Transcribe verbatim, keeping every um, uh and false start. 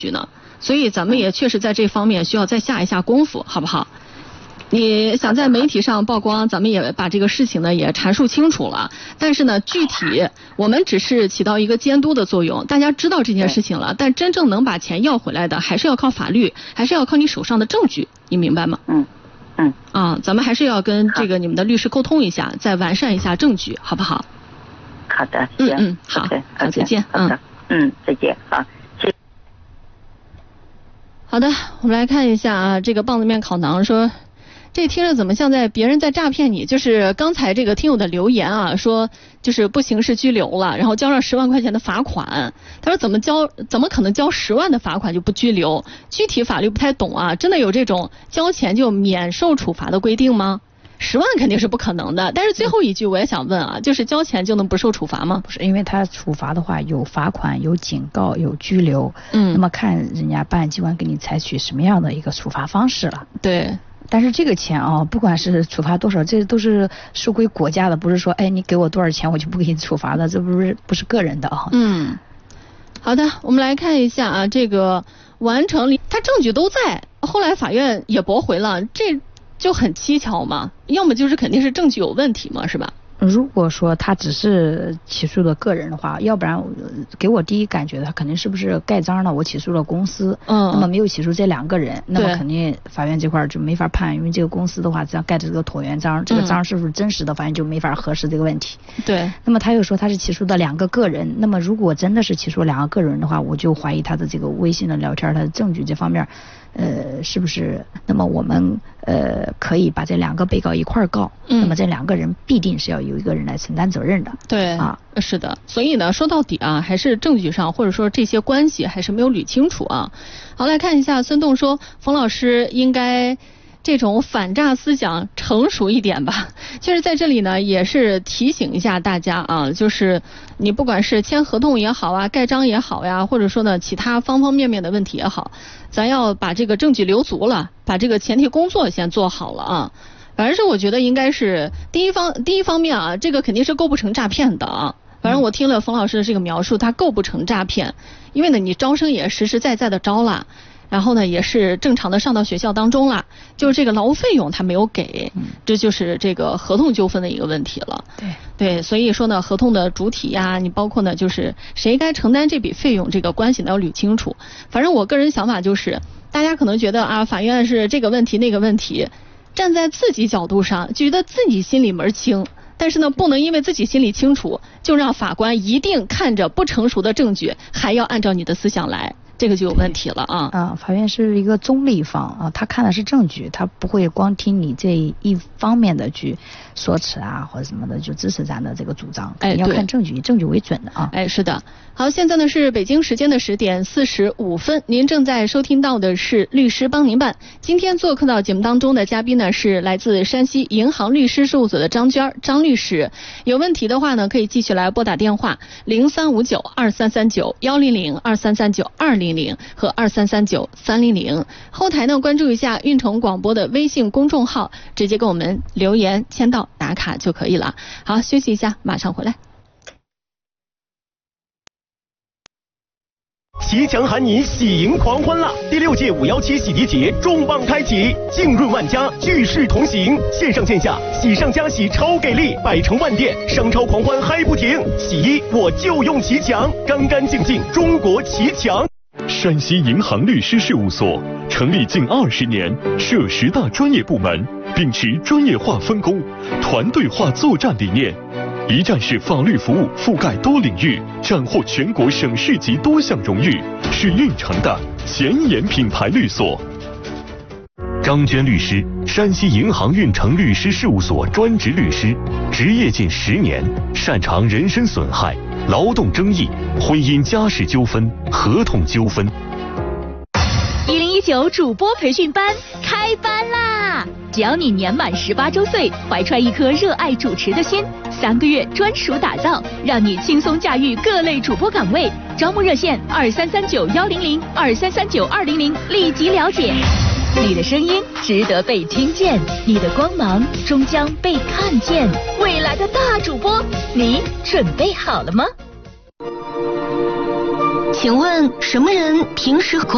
据呢？所以咱们也确实在这方面需要再下一下功夫，好不好？你想在媒体上曝光，咱们也把这个事情呢也阐述清楚了。但是呢，具体我们只是起到一个监督的作用，大家知道这件事情了。但真正能把钱要回来的，还是要靠法律，还是要靠你手上的证据，你明白吗？ 嗯嗯。 啊，咱们还是要跟这个你们的律师沟通一下，再完善一下证据，好不好？ 好的， 嗯嗯，好，好，再见。 好的，嗯，再见，好。 好的，我们来看一下啊，这个棒子面烤馕说，这听着怎么像在别人在诈骗你？就是刚才这个听友的留言啊，说就是不刑事拘留了，然后交上十万块钱的罚款。他说怎么交，怎么可能交十万的罚款就不拘留？具体法律不太懂啊，真的有这种交钱就免受处罚的规定吗？十万肯定是不可能的，但是最后一句我也想问啊，就是交钱就能不受处罚吗？ 不是，因为他处罚的话有罚款、有警告、有拘留， 嗯， 那么看人家办案机关给你采取什么样的一个处罚方式了。 对， 但是这个钱啊，不管是处罚多少，这都是属归国家的，不是说哎你给我多少钱我就不给你处罚的，这不是不是个人的啊。 嗯，好的，我们来看一下啊，这个完成里他证据都在，后来法院也驳回了，这就很蹊跷嘛，要么就是肯定是证据有问题嘛，是吧？ 如果说他只是起诉的个人的话，要不然给我第一感觉他肯定是不是盖章了，我起诉了公司， 嗯， 那么没有起诉这两个人，那么肯定法院这块就没法判，因为这个公司的话这样盖的这个椭圆章，这个章是不是真实的，法院就没法核实这个问题。 对。 那么他又说他是起诉的两个个人，那么如果真的是起诉两个个人的话，我就怀疑他的这个微信的聊天，他的证据这方面。呃，是不是？那么我们呃可以把这两个被告一块儿告，嗯，那么这两个人必定是要有一个人来承担责任的。 对啊，是的。所以呢，说到底啊，还是证据上或者说这些关系还是没有捋清楚啊。好，来看一下孙栋说，冯老师应该这种反诈思想成熟一点吧。就是在这里呢，也是提醒一下大家啊，就是你不管是签合同也好啊，盖章也好呀，或者说呢其他方方面面的问题也好，咱要把这个证据留足了，把这个前提工作先做好了啊。反正是我觉得应该是第一方第一方面啊，这个肯定是构不成诈骗的啊。反正我听了冯老师的这个描述，他构不成诈骗，因为呢你招生也实实在在的招了。然后呢，也是正常的上到学校当中了，就是这个劳务费用他没有给，嗯、这就是这个合同纠纷的一个问题了。 对对，所以说呢，合同的主体呀，你包括呢，就是谁该承担这笔费用，这个关系呢要捋清楚。反正我个人想法就是，大家可能觉得啊，法院是这个问题那个问题，站在自己角度上，觉得自己心里门清。但是呢，不能因为自己心里清楚，就让法官一定看着不成熟的证据，还要按照你的思想来。这个就有问题了啊！ 啊，法院是一个中立方啊，他看的是证据，他不会光听你这一方面的去说辞啊或者什么的，就支持咱的这个主张。 哎， 你要看证据，以证据为准的啊。 哎，是的。好，现在呢是北京时间的十点四十五分，您正在收听到的是律师帮您办。今天做客到节目当中的嘉宾呢是来自山西银行律师事务所的张娟张律师。有问题的话呢，可以继续来拨打电话零三五九二三三九幺零零二三三九二零零和二三三九三零零。后台呢关注一下运城广播的微信公众号，直接给我们留言签到打卡就可以了。好，休息一下，马上回来。 吉祥喊你喜迎狂欢啦！第六届五幺七洗涤节重磅开启，浸润万家，聚势同行，线上线下喜上加喜超给力，百城万店商超狂欢嗨不停。洗衣我就用奇强，干干净净中国奇强。山西银行律师事务所成立近二十年，设十大专业部门，秉持专业化分工、团队化作战理念。一站式法律服务覆盖多领域，斩获全国省市级多项荣誉，是运城的前沿品牌律所。张娟律师，山西银行运城律师事务所专职律师，执业近十年，擅长人身损害、劳动争议、婚姻家事纠纷、合同纠纷。 一零一九主播培训班开班啦！只要你年满十八周岁，怀揣一颗热爱主持的心，三个月专属打造，让你轻松驾驭各类主播岗位。招募热线二三三九幺零零二三三九二零零，立即了解。你的声音值得被听见，你的光芒终将被看见。未来的大主播，你准备好了吗？ 请问什么人平时和